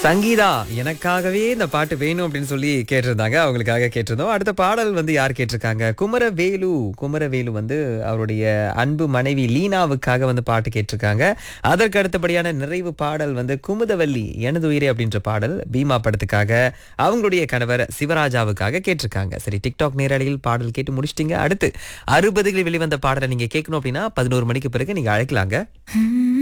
சங்கீதா எனக்காகவே இந்த பாட்டு வேணும் அப்படின்னு சொல்லி கேட்டிருந்தாங்க. அவங்களுக்காக கேட்டிருந்தோம். அடுத்த பாடல் வந்து யார் கேட்டிருக்காங்க? குமரவேலு வந்து அவருடைய அன்பு மனைவி லீனாவுக்காக வந்து பாட்டு கேட்டிருக்காங்க. அதற்கு அடுத்தபடியான நிறைவு பாடல் வந்து குமுதவல்லி எனது உயிரே அப்படின்ற பாடல் பீமா படத்துக்காக அவங்களுடைய கணவர் சிவராஜாவுக்காக கேட்டிருக்காங்க. சரி, டிக்டாக் நேரலையில் பாடல் கேட்டு முடிச்சிட்டீங்க. அடுத்து 60களில் வெளிவந்த பாடலை நீங்க கேட்கணும் அப்படின்னா 11 மணிக்கு பிறகு நீங்க அழைக்கலாங்க.